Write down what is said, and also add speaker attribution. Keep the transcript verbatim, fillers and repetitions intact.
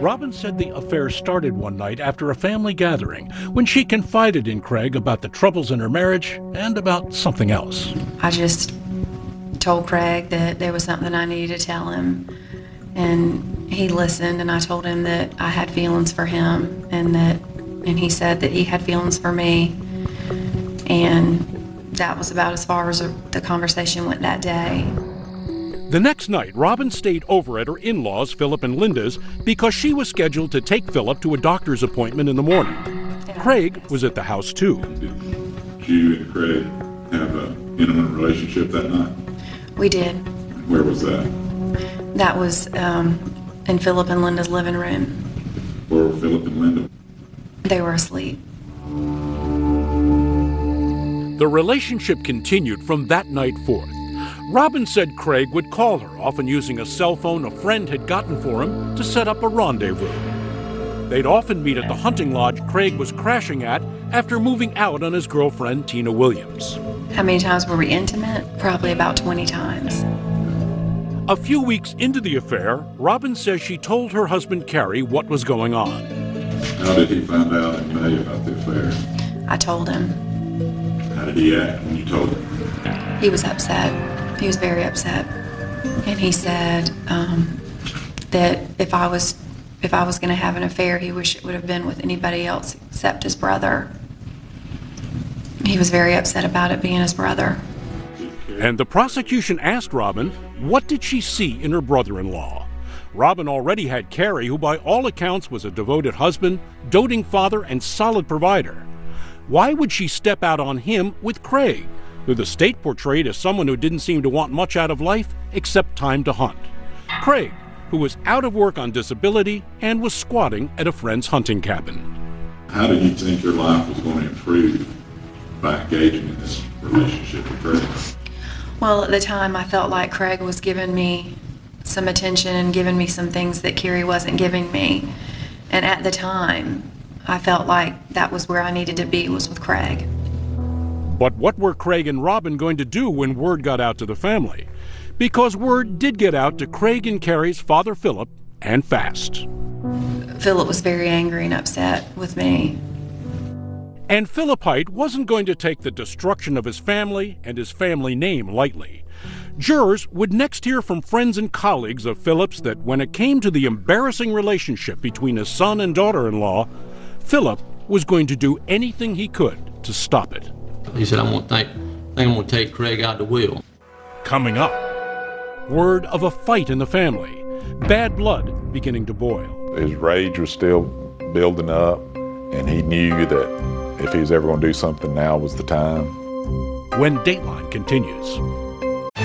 Speaker 1: Robin said the affair started one night after a family gathering when she confided in Craig about the troubles in her marriage and about something else.
Speaker 2: I just told Craig that there was something I needed to tell him, and he listened, and I told him that I had feelings for him, and that and he said that he had feelings for me, and that was about as far as the conversation went that day.
Speaker 1: The next night, Robin stayed over at her in-laws, Philip and Linda's, because she was scheduled to take Philip to a doctor's appointment in the morning. Craig was at the house, too.
Speaker 3: Did you and Craig have an intimate relationship that night?
Speaker 2: We did.
Speaker 3: Where was that?
Speaker 2: That was um, in Philip and Linda's living room.
Speaker 3: Where were Philip and Linda?
Speaker 2: They were asleep.
Speaker 1: The relationship continued from that night forth. Robin said Craig would call her, often using a cell phone a friend had gotten for him to set up a rendezvous. They'd often meet at the hunting lodge Craig was crashing at after moving out on his girlfriend, Tina Williams.
Speaker 2: How many times were we intimate? Probably about twenty times.
Speaker 1: A few weeks into the affair, Robin says she told her husband, Cary, what was going on.
Speaker 3: How did he find out in May about the affair?
Speaker 2: I told him.
Speaker 3: How did he act when you told him?
Speaker 2: He was upset. He was very upset, and he said um, that if I was if I was going to have an affair, he wished it would have been with anybody else except his brother. He was very upset about it being his brother.
Speaker 1: And the prosecution asked Robin, what did she see in her brother-in-law? Robin already had Cary, who by all accounts was a devoted husband, doting father, and solid provider. Why would she step out on him with Craig, who the state portrayed as someone who didn't seem to want much out of life except time to hunt? Craig, who was out of work on disability and was squatting at a friend's hunting cabin.
Speaker 3: How did you think your life was going to improve by engaging in this relationship with Craig?
Speaker 2: Well, at the time, I felt like Craig was giving me some attention and giving me some things that Cary wasn't giving me. And at the time, I felt like that was where I needed to be, was with Craig.
Speaker 1: But what were Craig and Robin going to do when word got out to the family? Because word did get out to Craig and Cary's father, Philip, and fast.
Speaker 2: Philip was very angry and upset with me.
Speaker 1: And Philip Height wasn't going to take the destruction of his family and his family name lightly. Jurors would next hear from friends and colleagues of Philip's that when it came to the embarrassing relationship between his son and daughter-in-law, Philip was going to do anything he could to stop it.
Speaker 4: He said, I'm going to think, think I'm going to take Craig out the will.
Speaker 1: Coming up, word of a fight in the family, bad blood beginning to boil.
Speaker 5: His rage was still building up, and he knew that if he was ever going to do something, now was the time.
Speaker 1: When Dateline continues.